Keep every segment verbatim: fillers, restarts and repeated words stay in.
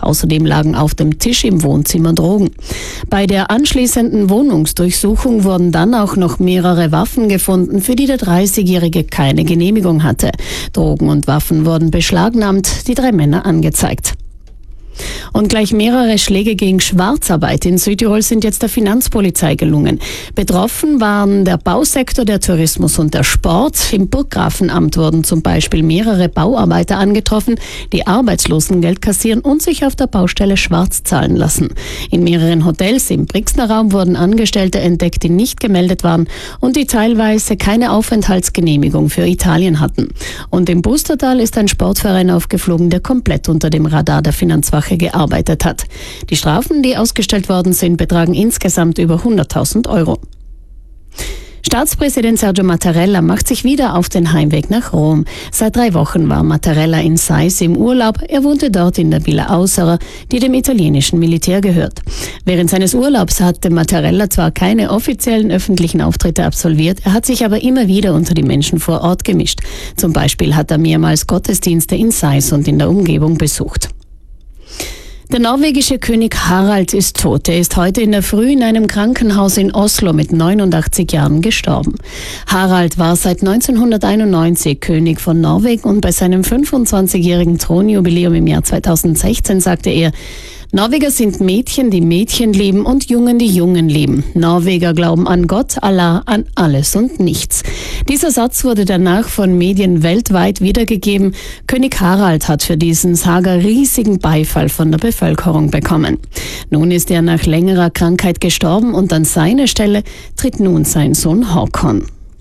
Außerdem lagen auf dem Tisch im Wohnzimmer Drogen. Bei der anschließenden Wohnungsdurchsuchung wurden dann auch noch mehrere Waffen gefunden, für die der dreißigjährige keine Genehmigung hatte. Drogen und Waffen wurden beschlagnahmt, die drei Männer angezeigt. Und gleich mehrere Schläge gegen Schwarzarbeit in Südtirol sind jetzt der Finanzpolizei gelungen. Betroffen waren der Bausektor, der Tourismus und der Sport. Im Burggrafenamt wurden zum Beispiel mehrere Bauarbeiter angetroffen, die Arbeitslosengeld kassieren und sich auf der Baustelle schwarz zahlen lassen. In mehreren Hotels im Brixner Raum wurden Angestellte entdeckt, die nicht gemeldet waren und die teilweise keine Aufenthaltsgenehmigung für Italien hatten. Und im Bustertal ist ein Sportverein aufgeflogen, der komplett unter dem Radar der Finanzwache gearbeitet hat. Die Strafen, die ausgestellt worden sind, betragen insgesamt über hunderttausend Euro. Staatspräsident Sergio Mattarella macht sich wieder auf den Heimweg nach Rom. Seit drei Wochen war Mattarella in Sais im Urlaub. Er wohnte dort in der Villa Ausera, die dem italienischen Militär gehört. Während seines Urlaubs hatte Mattarella zwar keine offiziellen öffentlichen Auftritte absolviert, er hat sich aber immer wieder unter die Menschen vor Ort gemischt. Zum Beispiel hat er mehrmals Gottesdienste in Sais und in der Umgebung besucht. Der norwegische König Harald ist tot. Er ist heute in der Früh in einem Krankenhaus in Oslo mit neunundachtzig Jahren gestorben. Harald war seit neunzehnhunderteinundneunzig König von Norwegen und bei seinem fünfundzwanzigjährigen Thronjubiläum im Jahr zweitausendsechzehn sagte er: Norweger sind Mädchen, die Mädchen lieben und Jungen, die Jungen lieben. Norweger glauben an Gott, Allah, an alles und nichts. Dieser Satz wurde danach von Medien weltweit wiedergegeben. König Harald hat für diesen Saga riesigen Beifall von der Bevölkerung bekommen. Nun ist er nach längerer Krankheit gestorben und an seine Stelle tritt nun sein Sohn Håkon.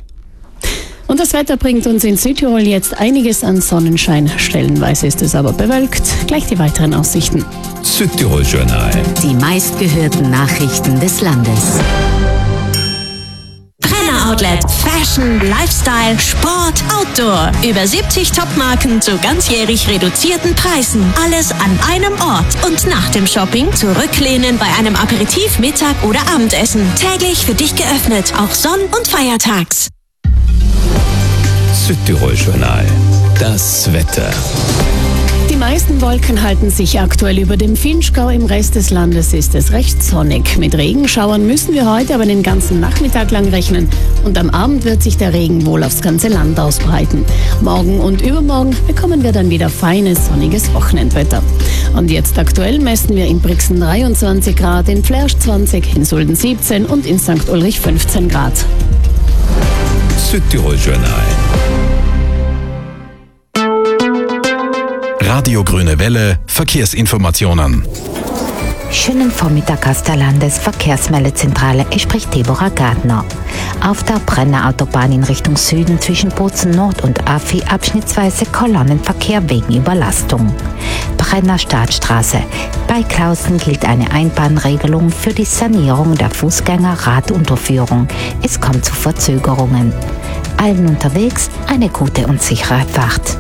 Und das Wetter bringt uns in Südtirol jetzt einiges an Sonnenschein. Stellenweise ist es aber bewölkt. Gleich die weiteren Aussichten. Südtirol-Journal. Die meistgehörten Nachrichten des Landes. Brenner Outlet. Fashion, Lifestyle, Sport, Outdoor. Über siebzig Topmarken zu ganzjährig reduzierten Preisen. Alles an einem Ort. Und nach dem Shopping zurücklehnen bei einem Aperitif, Mittag oder Abendessen. Täglich für dich geöffnet, auch sonn- und feiertags. Südtirol-Journal. Das Wetter. Die meisten Wolken halten sich aktuell über dem Vinschgau. Im Rest des Landes ist es recht sonnig. Mit Regenschauern müssen wir heute aber den ganzen Nachmittag lang rechnen. Und am Abend wird sich der Regen wohl aufs ganze Land ausbreiten. Morgen und übermorgen bekommen wir dann wieder feines, sonniges Wochenendwetter. Und jetzt aktuell messen wir in Brixen dreiundzwanzig Grad, in Flersch zwanzig, in Sulden siebzehn und in Sankt Ulrich fünfzehn Grad. Südtirol-Journal. Radio Grüne Welle, Verkehrsinformationen. Schönen Vormittag aus der Landesverkehrsmeldezentrale. Es spricht Deborah Gardner. Auf der Brenner Autobahn in Richtung Süden zwischen Bozen Nord und Affi abschnittsweise Kolonnenverkehr wegen Überlastung. Brenner Staatsstraße. Bei Clausen gilt eine Einbahnregelung für die Sanierung der Fußgänger-Radunterführung. Es kommt zu Verzögerungen. Allen unterwegs eine gute und sichere Fahrt.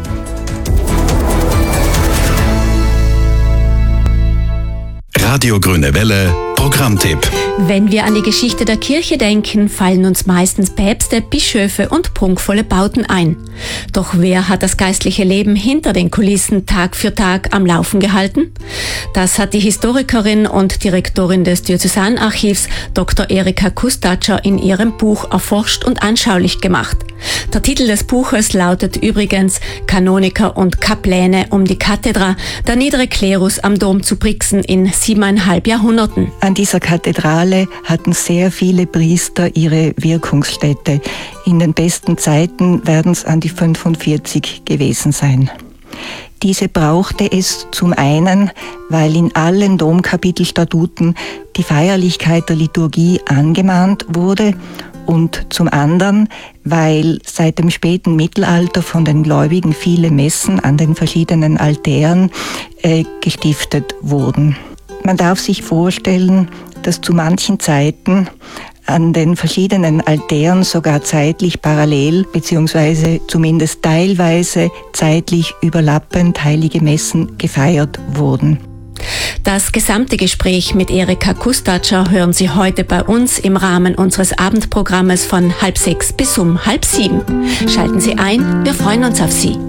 Radio Grüne Welle, Programmtipp. Wenn wir an die Geschichte der Kirche denken, fallen uns meistens Päpste, Bischöfe und prunkvolle Bauten ein. Doch wer hat das geistliche Leben hinter den Kulissen Tag für Tag am Laufen gehalten? Das hat die Historikerin und Direktorin des Diözesanarchivs Doktor Erika Kustatscher in ihrem Buch erforscht und anschaulich gemacht. Der Titel des Buches lautet übrigens Kanoniker und Kapläne um die Kathedra, der niedere Klerus am Dom zu Brixen in siebeneinhalb Jahrhunderten. An dieser Kathedrale hatten sehr viele Priester ihre Wirkungsstätte. In den besten Zeiten werden es an die fünfundvierzig gewesen sein. Diese brauchte es zum einen, weil in allen Domkapitelstatuten die Feierlichkeit der Liturgie angemahnt wurde, und zum anderen, weil seit dem späten Mittelalter von den Gläubigen viele Messen an den verschiedenen Altären äh, gestiftet wurden. Man darf sich vorstellen, dass zu manchen Zeiten an den verschiedenen Altären sogar zeitlich parallel bzw. zumindest teilweise zeitlich überlappend heilige Messen gefeiert wurden. Das gesamte Gespräch mit Erika Kustatscher hören Sie heute bei uns im Rahmen unseres Abendprogrammes von halb sechs bis um halb sieben. Schalten Sie ein, wir freuen uns auf Sie.